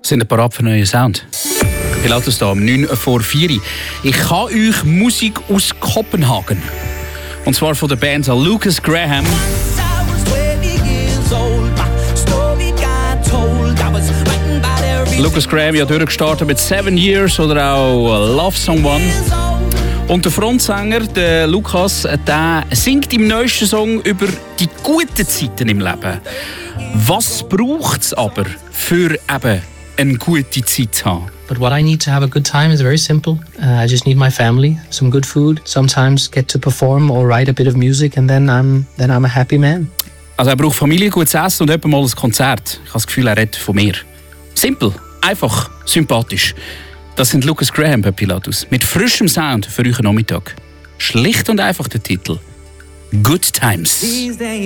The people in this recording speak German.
Sind ein parat für einen neuen Sound? Pilatus da um 9 vor 4. Ich kann euch Musik aus Kopenhagen. Und zwar von der Band Lucas Graham. Lucas Graham ja durchgestartet mit 7 Years oder auch Love Song One. Und der Frontsänger, der Lukas, der singt im neuesten Song über die guten Zeiten im Leben. Was braucht es aber, für eben eine gute Zeit zu haben? But what I need to have a good time is very simple. I just need my family, some good food, sometimes get to perform or write a bit of music and then I'm a happy man. Also er braucht Familie, gutes Essen und etwa mal ein Konzert. Ich habe das Gefühl, er redet von mir. Simpel, einfach, sympathisch. Das sind Lucas Graham bei Pilatus. Mit frischem Sound für euren Nachmittag. Schlicht und einfach der Titel. Good Times.